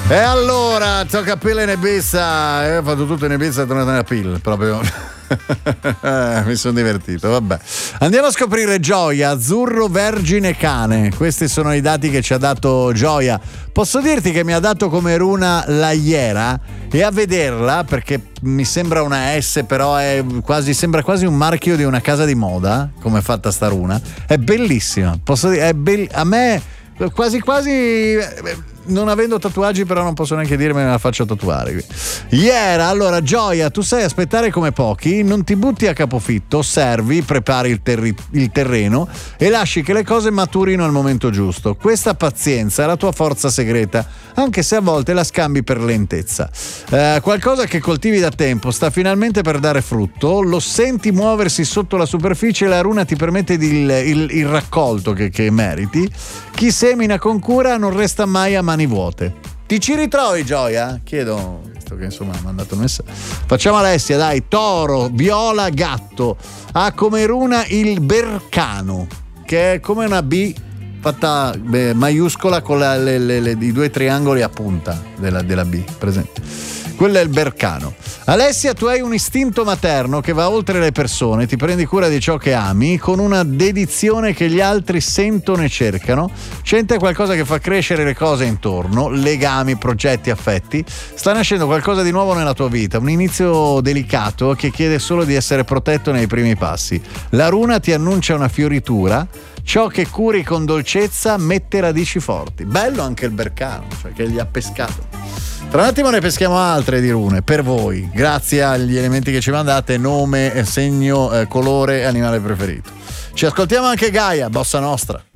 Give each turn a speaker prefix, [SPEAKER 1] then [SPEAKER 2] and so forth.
[SPEAKER 1] E allora, tocca a Pille in Ibiza. Ho fatto tutto in Ibiza e tornato nella Pille, proprio. Mi sono divertito, vabbè. Andiamo a scoprire Gioia, azzurro, vergine, cane. Questi sono i dati che ci ha dato Gioia. Posso dirti che mi ha dato come runa l'aiera, e a vederla, perché mi sembra una S, però sembra quasi un marchio di una casa di moda, come è fatta sta runa. È bellissima, posso dire, a me quasi non avendo tatuaggi, però non posso neanche dirmi, me la faccio tatuare. Allora Gioia, tu sai aspettare come pochi, non ti butti a capofitto, osservi, prepari il terreno e lasci che le cose maturino al momento giusto. Questa pazienza è la tua forza segreta, anche se a volte la scambi per lentezza. Qualcosa che coltivi da tempo sta finalmente per dare frutto, lo senti muoversi sotto la superficie e la runa ti permette il raccolto che meriti. Chi semina con cura non resta mai a mani vuote. Ti ci ritrovi, Gioia? Chiedo, visto che insomma ha mandato un messaggio. Facciamo Alessia, dai. Toro, viola, gatto. Ha come runa il bercano, che è come una B fatta maiuscola con i due triangoli a punta della B, presente? Quello è il bercano. Alessia, tu hai un istinto materno che va oltre le persone, ti prendi cura di ciò che ami con una dedizione che gli altri sentono e cercano. C'è qualcosa che fa crescere le cose intorno, legami, progetti, affetti. Sta nascendo qualcosa di nuovo nella tua vita, un inizio delicato che chiede solo di essere protetto nei primi passi. La runa ti annuncia una fioritura. Ciò che curi con dolcezza mette radici forti. Bello anche il bercano, cioè che gli ha pescato. Tra un attimo ne peschiamo altre di rune per voi, grazie agli elementi che ci mandate: nome, segno, colore, animale preferito. Ci ascoltiamo anche Gaia, Bossa Nostra.